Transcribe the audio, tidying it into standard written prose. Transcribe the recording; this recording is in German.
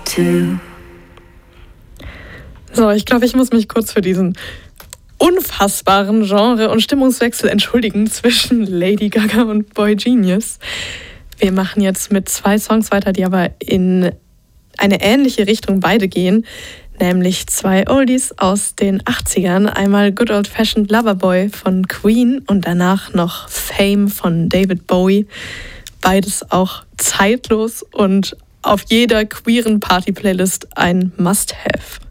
So, ich glaube, ich muss mich kurz für diesen unfassbaren Genre- und Stimmungswechsel entschuldigen zwischen Lady Gaga und Boy Genius. Wir machen jetzt mit 2 Songs weiter, die aber in eine ähnliche Richtung beide gehen, nämlich 2 Oldies aus den 80ern. Einmal Good Old Fashioned Loverboy von Queen und danach noch Fame von David Bowie. Beides auch zeitlos und auf jeder queeren Party-Playlist ein Must-Have.